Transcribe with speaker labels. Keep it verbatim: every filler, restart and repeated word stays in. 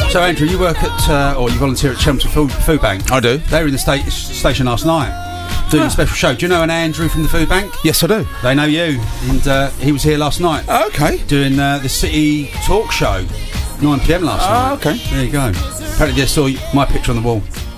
Speaker 1: So Andrew, you work at, uh, or you volunteer at Chelmsford Food, Food Bank.
Speaker 2: I do.
Speaker 1: They were in the sta- station last night doing
Speaker 2: Ah.
Speaker 1: a special show. Do you know an Andrew from the Food Bank?
Speaker 2: Yes, I do.
Speaker 1: They know you, and uh, he was here last night
Speaker 2: Okay.
Speaker 1: doing uh, the City Talk Show, nine p m last
Speaker 2: Ah,
Speaker 1: night.
Speaker 2: okay.
Speaker 1: There you go. Apparently they saw my picture on the wall.